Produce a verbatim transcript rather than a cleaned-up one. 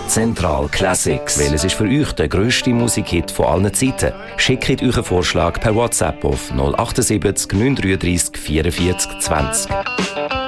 Zentral Classics. Welches ist für euch der grösste Musikhit von allen Zeiten? Schickt euren Vorschlag per WhatsApp auf null sieben acht neun drei drei vierundvierzig zwanzig.